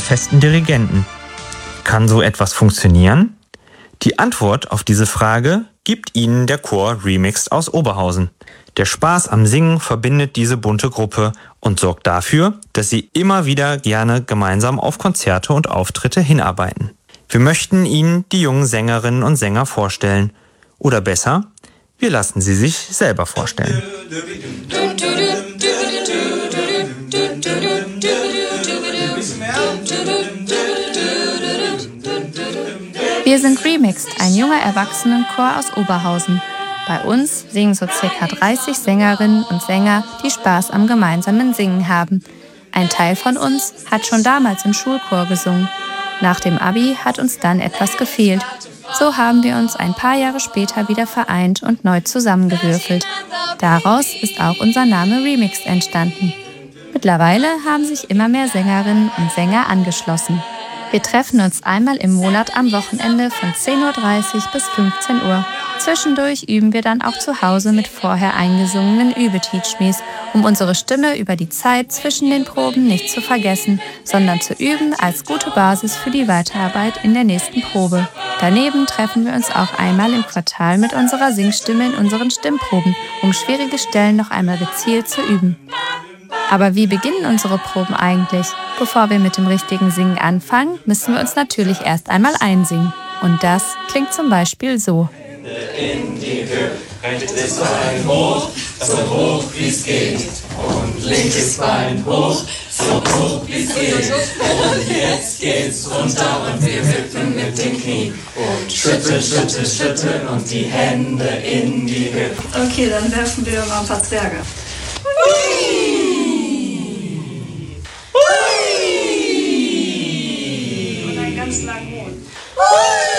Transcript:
festen Dirigenten. Kann so etwas funktionieren? Die Antwort auf diese Frage gibt Ihnen der Chor Remixed aus Oberhausen. Der Spaß am Singen verbindet diese bunte Gruppe und sorgt dafür, dass sie immer wieder gerne gemeinsam auf Konzerte und Auftritte hinarbeiten. Wir möchten Ihnen die jungen Sängerinnen und Sänger vorstellen. Oder besser, wir lassen sie sich selber vorstellen. Wir sind Remixed, ein junger Erwachsenenchor aus Oberhausen. Bei uns singen so ca. 30 Sängerinnen und Sänger, die Spaß am gemeinsamen Singen haben. Ein Teil von uns hat schon damals im Schulchor gesungen. Nach dem Abi hat uns dann etwas gefehlt. So haben wir uns ein paar Jahre später wieder vereint und neu zusammengewürfelt. Daraus ist auch unser Name Remixed entstanden. Mittlerweile haben sich immer mehr Sängerinnen und Sänger angeschlossen. Wir treffen uns einmal im Monat am Wochenende von 10:30 Uhr bis 15 Uhr. Zwischendurch üben wir dann auch zu Hause mit vorher eingesungenen Übe-Teach-Me's, um unsere Stimme über die Zeit zwischen den Proben nicht zu vergessen, sondern zu üben als gute Basis für die Weiterarbeit in der nächsten Probe. Daneben treffen wir uns auch einmal im Quartal mit unserer Singstimme in unseren Stimmproben, um schwierige Stellen noch einmal gezielt zu üben. Aber wie beginnen unsere Proben eigentlich? Bevor wir mit dem richtigen Singen anfangen, müssen wir uns natürlich erst einmal einsingen. Und das klingt zum Beispiel so. In die Höhe, rechtes Bein hoch, so hoch wie es geht. Und linkes Bein hoch, so hoch wie es geht. Und jetzt geht's runter und wir wippen mit den Knien. Und schütteln, schütteln, schütteln und die Hände in die Höhe. Okay, dann werfen wir mal ein paar Zwerge. Und einen ganz langen Hohn.